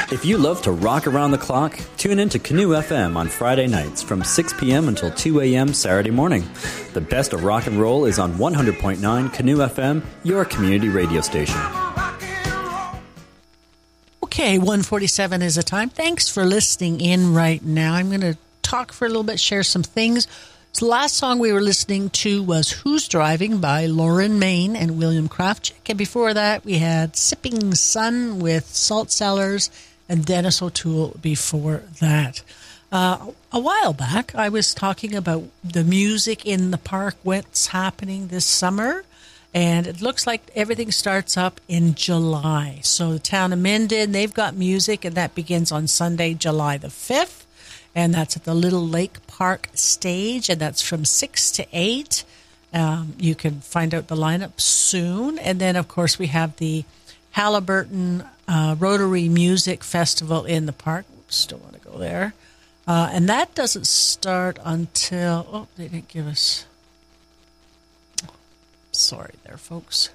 If you love to rock around the clock, tune in to Canoe FM on Friday nights from 6 p.m. until 2 a.m. Saturday morning. The best of rock and roll is on 100.9 Canoe FM, your community radio station. Okay, 1:47 is the time. Thanks for listening in right now. I'm going to talk for a little bit, share some things. So the last song we were listening to was Who's Driving by Lauren Main and William Krafchick. And before that, we had Sipping Sun with Salt Cellars and Dennis O'Toole before that. A while back, I was talking about the music in the park, what's happening this summer. And it looks like everything starts up in July. So the town of Minden, they've got music, and that begins on Sunday, July the 5th. And that's at the Little Lake Park stage, and that's from 6 to 8. You can find out the lineup soon. And then, of course, we have the Haliburton Rotary Music Festival in the park. Oops, don't want to go there. And that doesn't start until... Oh, they didn't give us... Sorry there, folks.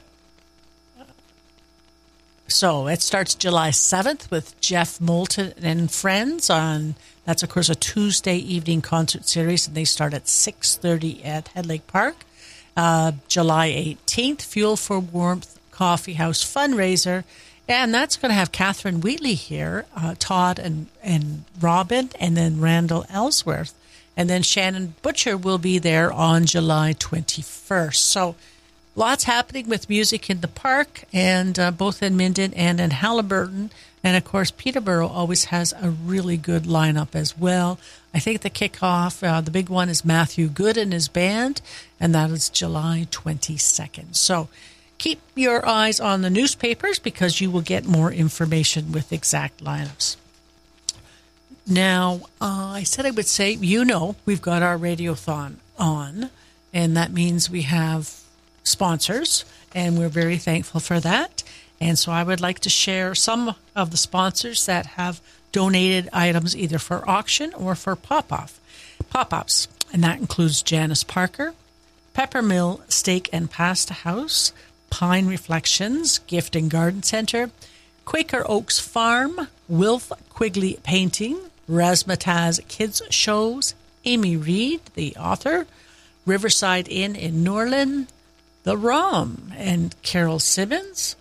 So it starts July 7th with Jeff Moulton and Friends on... That's, of course, a Tuesday evening concert series, and they start at 6:30 at Head Lake Park. July 18th, Fuel for Warmth Coffee House fundraiser, and that's going to have Catherine Wheatley here, Todd and Robin, and then Randall Ellsworth. And then Shannon Butcher will be there on July 21st. So lots happening with music in the park, and both in Minden and in Haliburton. And, of course, Peterborough always has a really good lineup as well. I think the kickoff, the big one, is Matthew Good and his band, and that is July 22nd. So keep your eyes on the newspapers because you will get more information with exact lineups. Now, I said I would say, we've got our Radiothon on, and that means we have sponsors, and we're very thankful for that. And so I would like to share some of the sponsors that have donated items either for auction or for pop-ups. And that includes Janice Parker, Peppermill Steak and Pasta House, Pine Reflections, Gift and Garden Center, Quaker Oaks Farm, Wilf Quigley Painting, Razzmatazz Kids Shows, Amy Reed, the author, Riverside Inn in Norland, The Rom and Carol Simmons,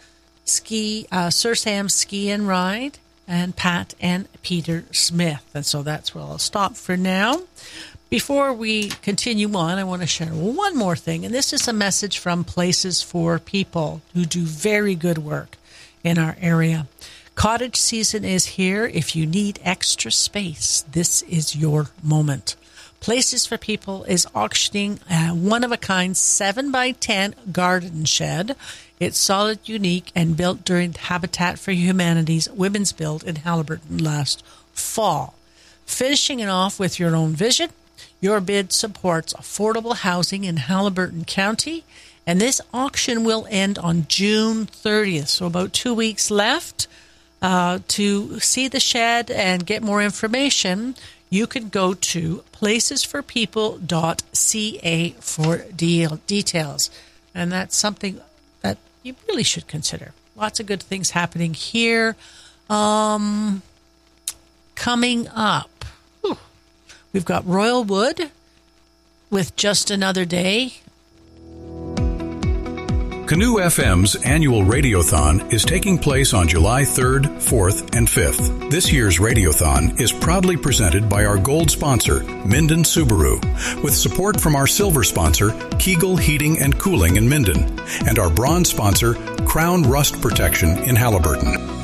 Sir Sam's Ski and Ride, and Pat and Peter Smith. And so that's where I'll stop for now. Before we continue on, I want to share one more thing, and this is a message from Places for People who do very good work in our area. Cottage season is here. If you need extra space, this is your moment. Places for People is auctioning a one-of-a-kind 7x10 garden shed. It's solid, unique, and built during Habitat for Humanity's Women's Build in Haliburton last fall. Finishing it off with your own vision, your bid supports affordable housing in Haliburton County, and this auction will end on June 30th, so about 2 weeks left. To see the shed and get more information, you can go to placesforpeople.ca for details. And that's something that you really should consider. Lots of good things happening here. Coming up, we've got Royal Wood with Just Another Day. Canoe FM's annual Radiothon is taking place on July 3rd, 4th, and 5th. This year's Radiothon is proudly presented by our gold sponsor, Minden Subaru, with support from our silver sponsor, Kegel Heating and Cooling in Minden, and our bronze sponsor, Crown Rust Protection in Haliburton.